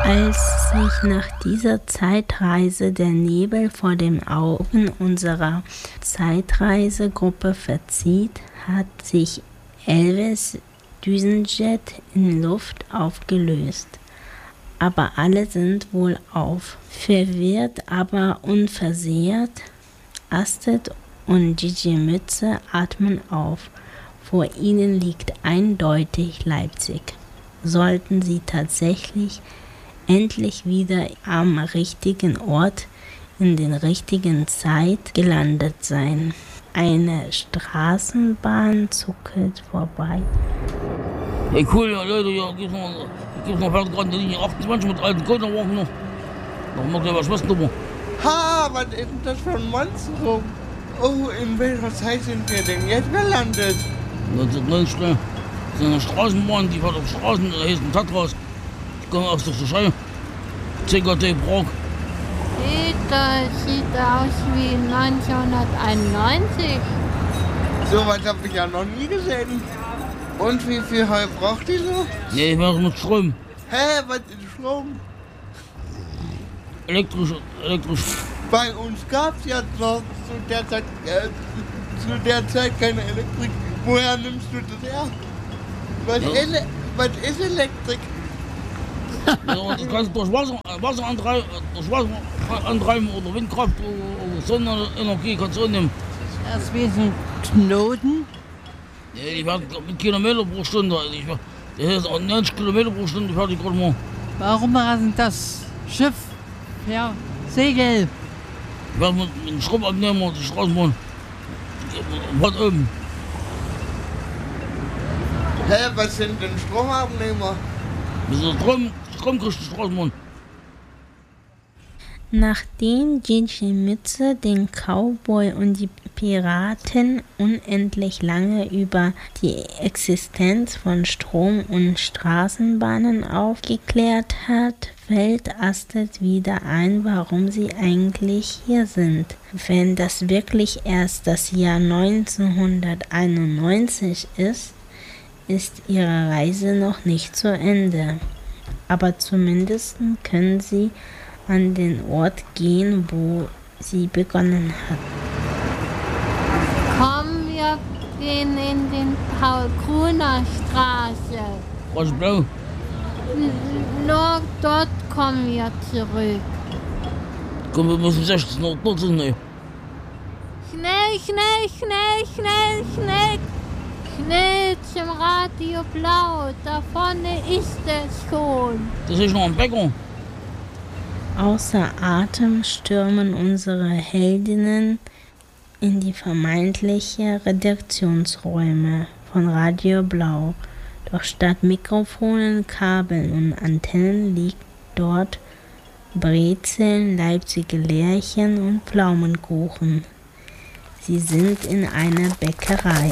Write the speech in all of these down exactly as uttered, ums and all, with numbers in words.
Als sich nach dieser Zeitreise der Nebel vor den Augen unserer Zeitreisegruppe verzieht, hat sich Elvis' Düsenjet in Luft aufgelöst. Aber alle sind wohlauf. Verwirrt, aber unversehrt. Astrid und Gigi Mütze atmen auf. Vor ihnen liegt eindeutig Leipzig. Sollten sie tatsächlich endlich wieder am richtigen Ort in der richtigen Zeit gelandet sein. Eine Straßenbahn zuckelt vorbei. Hey cool, ja Leute, ja, gibt's noch, gibt's noch gerade die Linie achtundzwanzig mit alten Kölnerwagen noch. Noch mal gleich was Schwesternummer. Ha, was ist denn das für ein Monstrum? Oh, in welcher Zeit sind wir denn jetzt gelandet? neunzehnhundertneunzig, das ist eine Straßenbahn, die fährt auf Straßen, da heißt ein Tatras. Die kommen aus der Schei. C K T Prag. Das sieht aus wie neunzehnhunderteinundneunzig. So was habe ich ja noch nie gesehen. Und wie viel Heu braucht die so? Nee, ich mache mit Strom. Hä, was ist Strom? Elektrisch, elektrisch. Bei uns gab es ja noch zu der Zeit, äh, zu der Zeit keine Elektrik. Woher nimmst du das her? Was, Ja. Ele was ist Elektrik? Ja, das kannst du durch Wasser, Wasser antreiben, durch Wasser antreiben oder Windkraft oder Sonnenenergie kannst du nehmen. Das ist wie so ein Knoten. Nee, die werden mit Kilometer pro Stunde. Also ich, das ist auch neunzig Kilometer pro Stunde fertig gerade mal. Warum rasen das Schiff per Segel? Ich werde mit, mit dem Stromabnehmer die Straßenbahn. Was oben. Hä, was sind denn Stromabnehmer? Mit so Strom, Strom kriegst du die Straßenbahn. Nachdem Gigi Mütze den Cowboy und die Piraten unendlich lange über die Existenz von Strom- und Straßenbahnen aufgeklärt hat, fällt Astrid wieder ein, warum sie eigentlich hier sind. Wenn das wirklich erst das Jahr neunzehnhunderteinundneunzig ist, ist ihre Reise noch nicht zu Ende. Aber zumindest können sie an den Ort gehen, wo sie begonnen hat. Komm, wir gehen in den Paul-Kruner-Straße. Was ist blau? Nur dort kommen wir zurück. Komm, wir müssen sechzehn noch dort sind. Ey. Schnell, schnell, schnell, schnell, schnell. Schnell zum Radio Blau. Da vorne ist es schon. Das ist noch ein Bäcker. Außer Atem stürmen unsere Heldinnen in die vermeintlichen Redaktionsräume von Radio Blau. Doch statt Mikrofonen, Kabeln und Antennen liegt dort Brezeln, Leipziger Lärchen und Pflaumenkuchen. Sie sind in einer Bäckerei.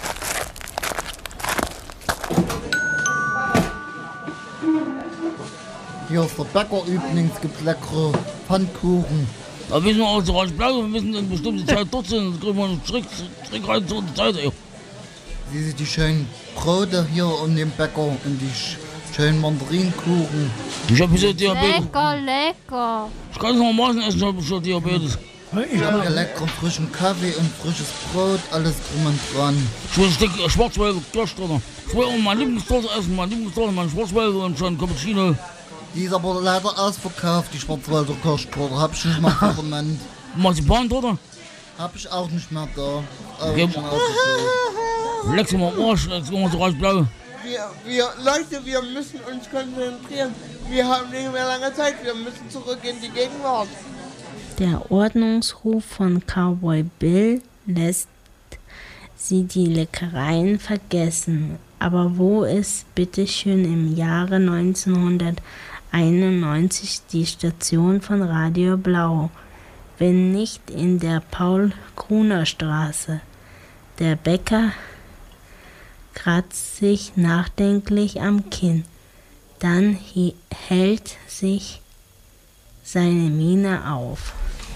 Hier ist der Bäcker übrigens, gibt leckere Pfannkuchen. Da wissen wir aus der Reich Blau, wir müssen in bestimmte Zeit dort sein, dann kriegen wir einen Strick, Strick rein zur Zeit. Ey. Sie sehen die schönen Brote hier und den Bäcker und die sch schönen Mandarinkuchen. Ich hab bisher Diabetes. Lecker, lecker. Ich kann es noch Maßen essen, ich hab schon Diabetes. Ich habe leckeren frischen Kaffee und frisches Brot, alles drum und dran. Ich will ein Stück Schwarzwälder Kirschtorte. Ich will auch mein Lieblingstorte essen, mein Lieblingstorte, mein Schwarzwälder und schon Cappuccino. Die ist aber leider ausverkauft, die Schwarzwälder Kirschtorte. Hab ich nicht mehr im Moment. Marzipantorte? Hab ich auch nicht mehr da. Auch Okay. schon ausverkauft. Leck's mal Arsch, jetzt gehen wir zu Reich Blau. Wir, wir, Leute, wir müssen uns konzentrieren. Wir haben nicht mehr lange Zeit. Wir müssen zurück in die Gegenwart. Der Ordnungsruf von Cowboy Bill lässt sie die Leckereien vergessen. Aber wo ist bitteschön im Jahre neunzehnhunderteinundneunzig die Station von Radio Blau, wenn nicht in der Paul-Kruner-Straße? Der Bäcker kratzt sich nachdenklich am Kinn. Dann hält sich seine Miene auf.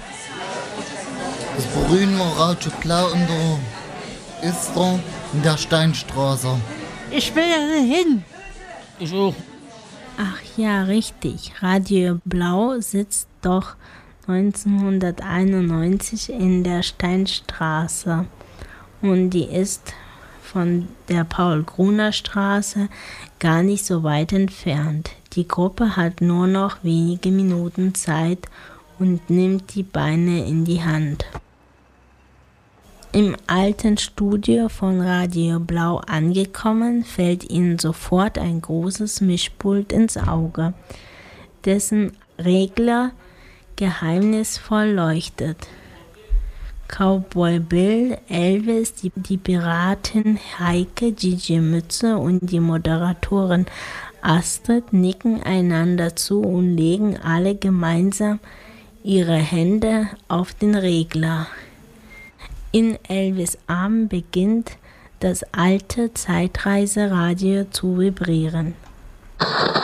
Das Brühen war Rautsche Blau in der Ister in der Steinstraße. Ich will da hin. Ich auch. Ach ja, richtig. Radio Blau sitzt doch neunzehnhunderteinundneunzig in der Steinstraße und die ist von der Paul-Gruner-Straße gar nicht so weit entfernt. Die Gruppe hat nur noch wenige Minuten Zeit und nimmt die Beine in die Hand. Im alten Studio von Radio Blau angekommen, fällt ihnen sofort ein großes Mischpult ins Auge, dessen Regler geheimnisvoll leuchtet. Cowboy Bill, Elvis, die, die Piratin Heike, Gigi Mütze und die Moderatorin Astrid nicken einander zu und legen alle gemeinsam ihre Hände auf den Regler. In Elvis' Arm beginnt das alte Zeitreiseradio zu vibrieren.